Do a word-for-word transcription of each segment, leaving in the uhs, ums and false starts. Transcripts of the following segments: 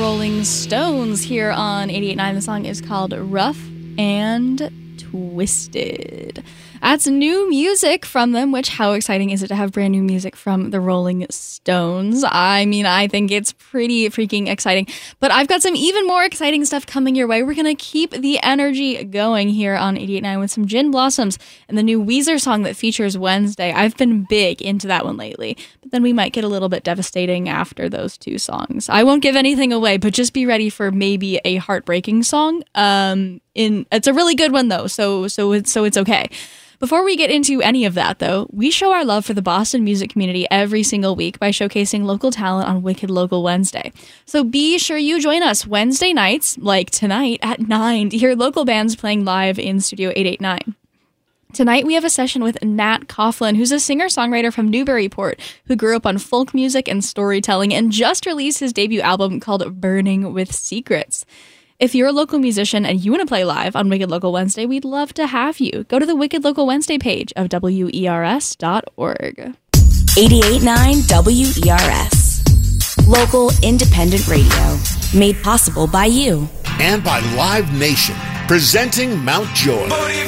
Rolling Stones here on eighty-eight point nine. The song is called Rough and Twisted. That's new music from them, which how exciting is it to have brand new music from the Rolling Stones? I mean, I think it's pretty freaking exciting. But I've got some even more exciting stuff coming your way. We're going to keep the energy going here on eighty-eight point nine with some Gin Blossoms and the new Weezer song that features Wednesday. I've been big into that one lately, but then we might get a little bit devastating after those two songs. I won't give anything away, but just be ready for maybe a heartbreaking song. Um, in it's a really good one though, so so it's so it's okay. Before we get into any of that, though, we show our love for the Boston music community every single week by showcasing local talent on Wicked Local Wednesday. So be sure you join us Wednesday nights, like tonight, at nine, to hear local bands playing live in Studio eight eighty-nine. Tonight, we have a session with Nat Coughlin, who's a singer-songwriter from Newburyport, who grew up on folk music and storytelling and just released his debut album called Burning with Secrets. If you're a local musician and you want to play live on Wicked Local Wednesday, we'd love to have you. Go to the Wicked Local Wednesday page of W E R S dot org. eighty-eight point nine W E R S. Local independent radio. Made possible by you. And by Live Nation. Presenting Mount Joy.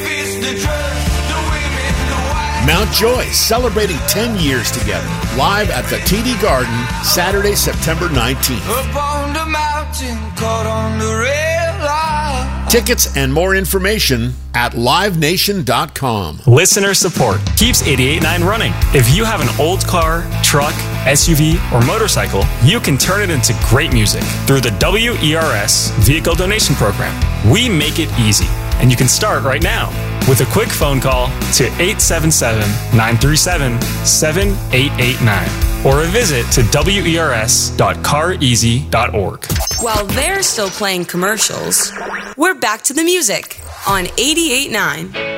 Mount Joy, celebrating ten years together. Live at the T D Garden, Saturday, September nineteenth. Up on the mountain, caught on the rail line. Tickets and more information at live nation dot com. Listener support keeps eighty-eight point nine running. If you have an old car, truck, S U V, or motorcycle, you can turn it into great music through the W E R S Vehicle Donation Program. We make it easy, and you can start right now with a quick phone call to eight seven seven, nine three seven, seven eight eight nine or a visit to W E R S dot car easy dot org. While they're still playing commercials, we're back to the music on eighty-eight point nine.